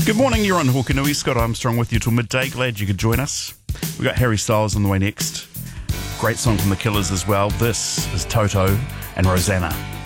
Good morning, you're on Hokanui. Scott Armstrong with you till midday. Glad you could join us. We've got Harry Styles on the way next. Great song from The Killers as well. This is Toto and Rosanna.